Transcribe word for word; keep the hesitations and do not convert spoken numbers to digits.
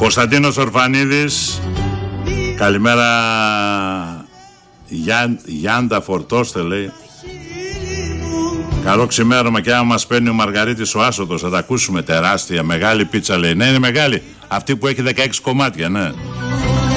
Κωνσταντίνος Ορφανίδης. Καλημέρα. Γιάν, Γιάντα φορτώστε, λέει. Καλό ξημέρωμα. Και άμα μας παίρνει ο Μαργαρίτης ο Άσωτος, θα τα ακούσουμε. Τεράστια, μεγάλη πίτσα, λέει. Ναι, είναι μεγάλη. Αυτή που έχει δεκαέξι κομμάτια, ναι.